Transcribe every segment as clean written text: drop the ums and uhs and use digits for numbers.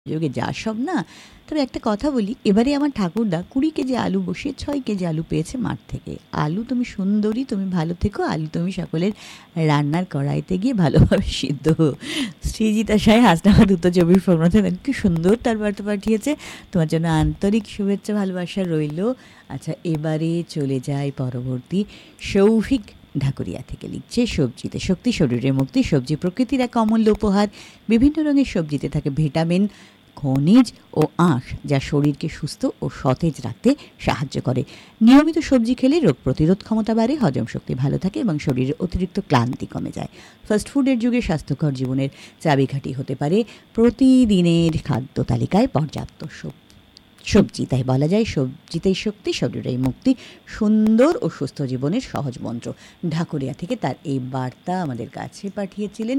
যোগে যা সব না। তবে একটা কথা বলি, এবারে আমার ঠাকুরদা 20 কেজি আলু বসিয়ে 6 কেজি আলু পেয়েছে মাঠ থেকে। আলু তুমি সুন্দরী, তুমি ভালো থেকো, আলু তুমি সকলের রান্নার কড়াইতে গিয়ে ভালোভাবে সিদ্ধ হো। শ্রীজিতা সায় হাসনাবাদ উত্তর চব্বিশ পরগনা থেকে কি সুন্দর তার বার্তা পাঠিয়েছে। তোমার জন্য আন্তরিক শুভেচ্ছা ভালোবাসা রইল। আচ্ছা, এবারে চলে যায় পরবর্তী। সৌভিক ঢাকুরিয়া থেকে লিখছে, সবজিতে শক্তি, শরীরের মুক্তি। সবজি প্রকৃতির এক অমূল্য উপহার। বিভিন্ন রঙের সবজিতে থাকে ভিটামিন, খনিজ ও আঁশ, যা শরীরকে সুস্থ ও সতেজ রাখতে সাহায্য করে। নিয়মিত সবজি খেলে রোগ প্রতিরোধ ক্ষমতা বাড়ে, হজম শক্তি ভালো থাকে এবং শরীরের অতিরিক্ত ক্লান্তি কমে যায়। ফাস্টফুডের যুগে স্বাস্থ্যকর জীবনের চাবিকাঠি হতে পারে প্রতিদিনের খাদ্য তালিকায় পর্যাপ্ত সবজি। তাই বলা যায়, সবজিতেই শক্তি, শরীরেই মুক্তি। সুন্দর ও সুস্থ জীবনের সহজ মন্ত্র। ঢাকুরিয়া থেকে তার এই বার্তা আমাদের কাছে পাঠিয়েছিলেন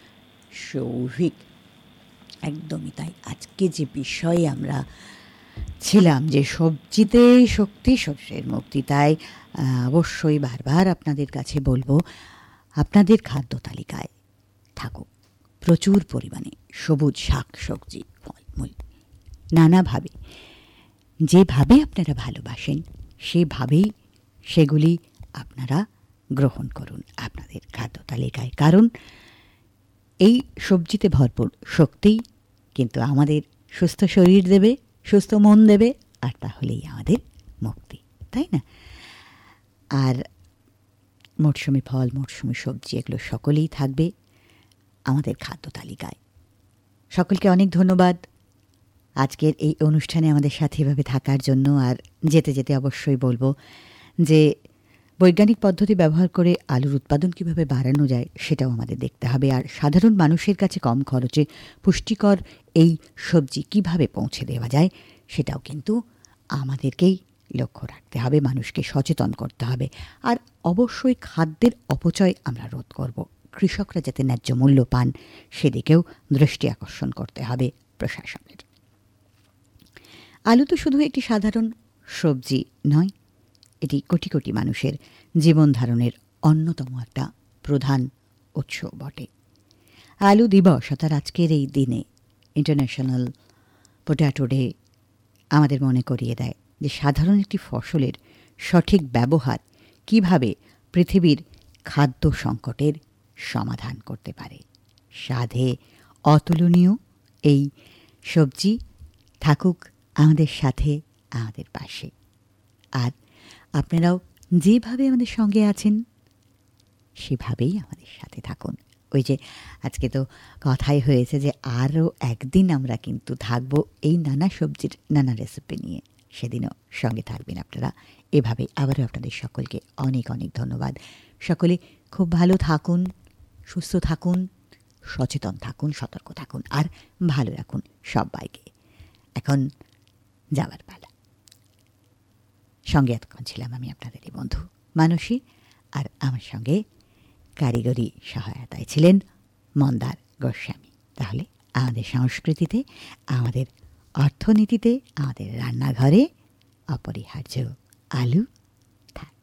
সৌভিক। একদমই তাই। আজকে যে বিষয়ে আমরা ছিলাম, যে সবজিতে শক্তি, শরীরের মুক্তি, তাই অবশ্যই বারবার আপনাদের কাছে বলবো, আপনাদের খাদ্য তালিকায় থাকুক প্রচুর পরিমাণে সবুজ শাক সবজি, ফলমূল। নানাভাবে, যেভাবে আপনারা ভালোবাসেন সেভাবেই সেগুলি আপনারা গ্রহণ করুন আপনাদের খাদ্য তালিকায়। কারণ এই সবজিতে ভরপুর শক্তি কিন্তু আমাদের সুস্থ শরীর দেবে, সুস্থ মন দেবে, আর তাহলেই আমাদের মুক্তি, তাই না? আর মরশুমি ফল, মরশুমি সবজি, এগুলো সকলেই থাকবে আমাদের খাদ্য তালিকায়। সকলকে অনেক ধন্যবাদ আজকের এই অনুষ্ঠানে আমাদের সাথে এভাবে থাকার জন্য। আর যেতে যেতে অবশ্যই বলবো যে বৈজ্ঞানিক পদ্ধতি ব্যবহার করে আলুর উৎপাদন কীভাবে বাড়ানো যায় সেটাও আমাদের দেখতে হবে। আর সাধারণ মানুষের কাছে কম খরচে পুষ্টিকর এই সবজি কিভাবে পৌঁছে দেওয়া যায় সেটাও কিন্তু আমাদেরকেই লক্ষ্য রাখতে হবে, মানুষকে সচেতন করতে হবে। আর অবশ্যই খাদ্যের অপচয় আমরা রোধ করব। কৃষকরা যাতে ন্যায্য মূল্য পান সেদিকেও দৃষ্টি আকর্ষণ করতে হবে প্রশাসনের। আলু তো শুধু একটি সাধারণ সবজি নয়, এটি কোটি কোটি মানুষের জীবন ধারণের অন্যতম একটা প্রধান উৎস বটে। আলু দিবস অর্থাৎ আজকের এই দিনে, ইন্টারন্যাশনাল পোট্যাটো ডে, আমাদের মনে করিয়ে দেয় যে সাধারণ একটি ফসলের সঠিক ব্যবহার কিভাবে পৃথিবীর খাদ্য সংকটের সমাধান করতে পারে। স্বাদে অতুলনীয় এই সবজি থাকুক আমাদের সাথে, আমাদের পাশে। আর আপনারাও যেভাবে আমাদের সঙ্গে আছেন সেভাবেই আমাদের সাথে থাকুন। ওই যে আজকে তো কথাই হয়েছে যে আরও একদিন আমরা কিন্তু থাকবো এই নানা সবজির নানা রেসিপি নিয়ে, সেদিনও সঙ্গে থাকবেন আপনারা। এভাবে আবারও আপনাদের সকলকে অনেক অনেক ধন্যবাদ। সকলে খুব ভালো থাকুন, সুস্থ থাকুন, সচেতন থাকুন, সতর্ক থাকুন, আর ভালো রাখুন সবাইকে। এখন যাবার পালা। সঙ্গে এতক্ষণ ছিলাম আমি আপনাদেরই বন্ধু মানসী, আর আমার সঙ্গে কারিগরি সহায়তায় ছিলেন মন্দার গোস্বামী। তাহলে আমাদের সংস্কৃতিতে, আমাদের অর্থনীতিতে, আমাদের রান্নাঘরে অপরিহার্য আলু থাক।